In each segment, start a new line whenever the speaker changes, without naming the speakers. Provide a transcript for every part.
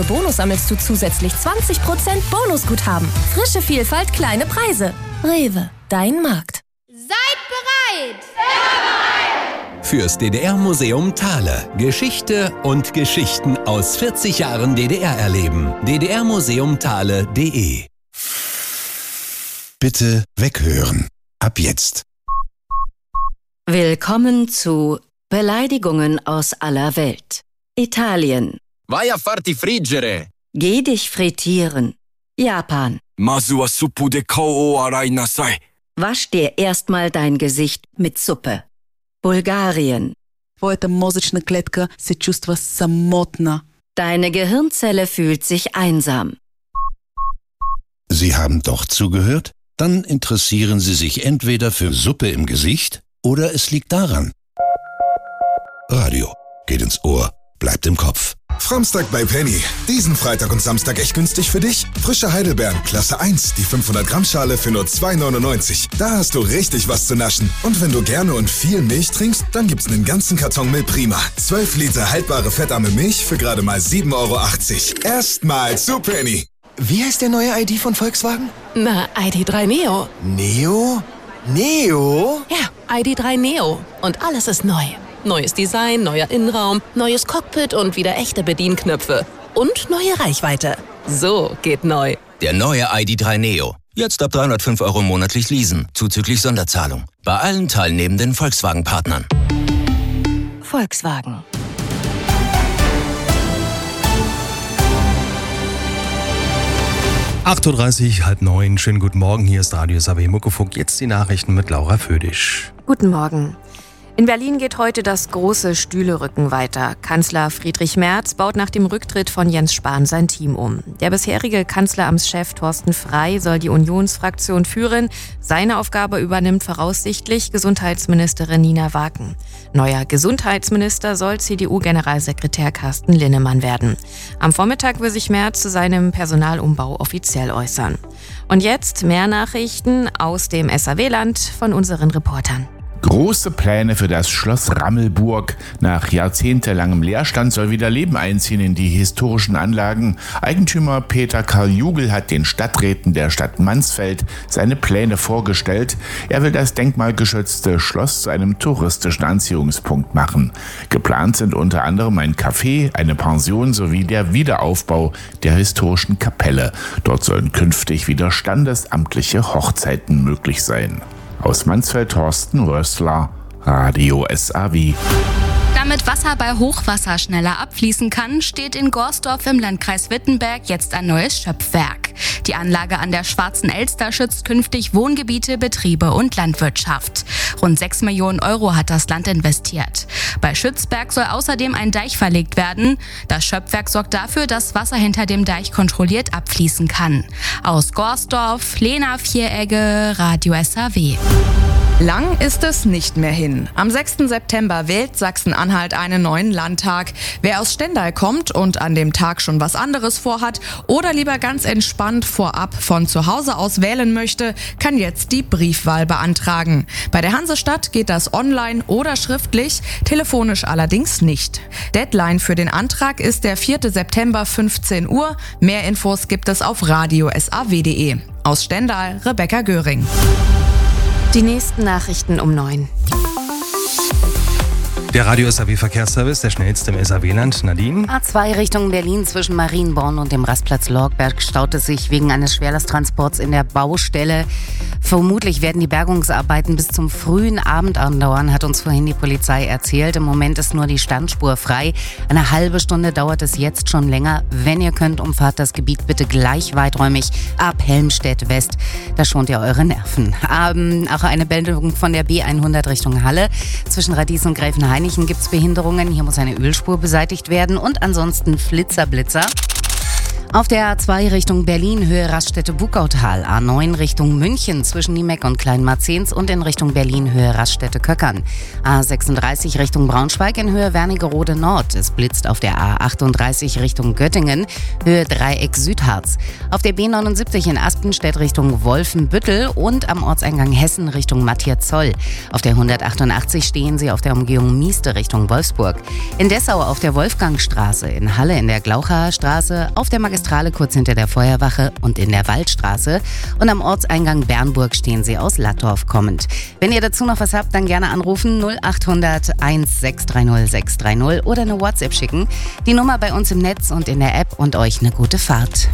Bonus sammelst du zusätzlich 20% Bonusguthaben. Frische Vielfalt, kleine Preise. Rewe, dein Markt.
Seid bereit!
Fürs DDR-Museum Thale. Geschichte und Geschichten aus 40 Jahren DDR erleben. ddrmuseumthale.de.
Bitte weghören. Ab jetzt.
Willkommen zu Beleidigungen aus aller Welt. Italien.
Vai a farti friggere.
Geh dich frittieren. Japan.
Masu wa suppu de kao o arai nasai.
Wasch dir erstmal dein Gesicht mit Suppe. Bulgarien.
Твоята мозъчна клетка се чувства самотна.
Deine Gehirnzelle fühlt sich einsam.
Sie haben doch zugehört? Dann interessieren Sie sich entweder für Suppe im Gesicht oder es liegt daran. Radio geht ins Ohr, bleibt im Kopf.
Framstag bei Penny. Diesen Freitag und Samstag echt günstig für dich. Frische Heidelbeeren, Klasse 1, die 500 Gramm Schale für nur 2,99. Da hast du richtig was zu naschen. Und wenn du gerne und viel Milch trinkst, dann gibt's einen ganzen Karton Milch Prima. 12 Liter haltbare fettarme Milch für gerade mal 7,80 €. Erstmal zu Penny.
Wie heißt der neue ID von Volkswagen?
Na, ID.3 Neo.
Neo? Neo?
Ja, ID.3 Neo. Und alles ist neu. Neues Design, neuer Innenraum, neues Cockpit und wieder echte Bedienknöpfe. Und neue Reichweite. So geht neu.
Der neue ID.3 Neo. Jetzt ab 305 € monatlich leasen, zuzüglich Sonderzahlung. Bei allen teilnehmenden Volkswagen-Partnern.
Volkswagen.
(8:30 Uhr, 8:30. Schönen guten Morgen, hier ist Radio SAW Muckefuck. Jetzt die Nachrichten mit Laura Födisch.
Guten Morgen. In Berlin geht heute das große Stühlerücken weiter. Kanzler Friedrich Merz baut nach dem Rücktritt von Jens Spahn sein Team um. Der bisherige Kanzleramtschef Thorsten Frey soll die Unionsfraktion führen. Seine Aufgabe übernimmt voraussichtlich Gesundheitsministerin Nina Waken. Neuer Gesundheitsminister soll CDU-Generalsekretär Carsten Linnemann werden. Am Vormittag will sich Merz zu seinem Personalumbau offiziell äußern. Und jetzt mehr Nachrichten aus dem SAW-Land von unseren Reportern.
Große Pläne für das Schloss Rammelburg. Nach jahrzehntelangem Leerstand soll wieder Leben einziehen in die historischen Anlagen. Eigentümer Peter Karl Jugel hat den Stadträten der Stadt Mansfeld seine Pläne vorgestellt. Er will das denkmalgeschützte Schloss zu einem touristischen Anziehungspunkt machen. Geplant sind unter anderem ein Café, eine Pension sowie der Wiederaufbau der historischen Kapelle. Dort sollen künftig wieder standesamtliche Hochzeiten möglich sein. Aus Mansfeld Thorsten Rössler, Radio SAW.
Damit Wasser bei Hochwasser schneller abfließen kann, steht in Gorsdorf im Landkreis Wittenberg jetzt ein neues Schöpfwerk. Die Anlage an der Schwarzen Elster schützt künftig Wohngebiete, Betriebe und Landwirtschaft. Rund 6 Millionen € hat das Land investiert. Bei Schützberg soll außerdem ein Deich verlegt werden. Das Schöpfwerk sorgt dafür, dass Wasser hinter dem Deich kontrolliert abfließen kann. Aus Gorsdorf, Lena Vieregge, Radio SAW.
Lang ist es nicht mehr hin. Am 6. September wählt Sachsen-Anhalt einen neuen Landtag. Wer aus Stendal kommt und an dem Tag schon was anderes vorhat oder lieber ganz entspannt vorab von zu Hause aus wählen möchte, kann jetzt die Briefwahl beantragen. Bei der Hansestadt geht das online oder schriftlich, telefonisch allerdings nicht. Deadline für den Antrag ist der 4. September 15 Uhr. Mehr Infos gibt es auf radiosaw.de. Aus Stendal, Rebecca Göring.
Die nächsten Nachrichten um 9.
Der Radio SAW Verkehrsservice, der schnellste im SAW-Land. Nadine?
A2 Richtung Berlin zwischen Marienborn und dem Rastplatz Lorgberg staut es sich wegen eines Schwerlasttransports in der Baustelle. Vermutlich werden die Bergungsarbeiten bis zum frühen Abend andauern, hat uns vorhin die Polizei erzählt. Im Moment ist nur die Standspur frei. Eine halbe Stunde dauert es jetzt schon länger. Wenn ihr könnt, umfahrt das Gebiet bitte gleich weiträumig ab Helmstedt West. Da schont ihr eure Nerven. Auch eine Meldung von der B100 Richtung Halle. Zwischen Radies und Gräfenhainichen gibt es Behinderungen. Hier muss eine Ölspur beseitigt werden und ansonsten Flitzer. Auf der A2 Richtung Berlin, Höhe Raststätte-Bukautal, A9 Richtung München zwischen Niemeck und Kleinmarzens und in Richtung Berlin, Höhe Raststätte-Köckern. A36 Richtung Braunschweig in Höhe Wernigerode Nord. Es blitzt auf der A38 Richtung Göttingen, Höhe Dreieck Südharz. Auf der B79 in Aspenstedt Richtung Wolfenbüttel und am Ortseingang Hessen Richtung Matthias-Zoll. Auf der 188 stehen Sie auf der Umgehung Mieste Richtung Wolfsburg. In Dessau auf der Wolfgangstraße, in Halle in der Glauchaer Straße, auf der Magistrale kurz hinter der Feuerwache und in der Waldstraße. Und am Ortseingang Bernburg stehen Sie aus Lattorf kommend. Wenn ihr dazu noch was habt, dann gerne anrufen 0800 1630 630 oder eine WhatsApp schicken. Die Nummer bei uns im Netz und in der App und euch eine gute Fahrt.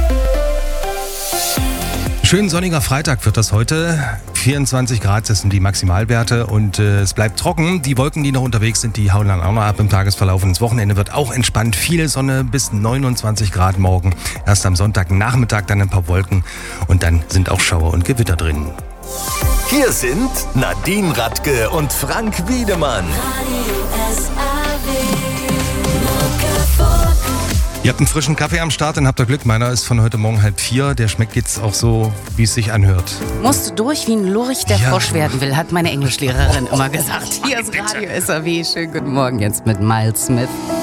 Schön sonniger Freitag wird das heute. 24 Grad, das sind die Maximalwerte und es bleibt trocken. Die Wolken, die noch unterwegs sind, die hauen dann auch noch ab im Tagesverlauf. Und das Wochenende wird auch entspannt. Viel Sonne bis 29 Grad morgen. Erst am Sonntagnachmittag dann ein paar Wolken und dann sind auch Schauer und Gewitter drin.
Hier sind Nadine Radke und Frank Wiedemann.
Ihr habt einen frischen Kaffee am Start, dann habt ihr Glück. Meiner ist von heute Morgen 3:30. Der schmeckt jetzt auch so, wie es sich anhört.
Musst du durch wie ein Lurch, der Frosch werden will, hat meine Englischlehrerin immer gesagt. Hier ist Radio SAW. Schönen guten Morgen jetzt mit Miles Smith.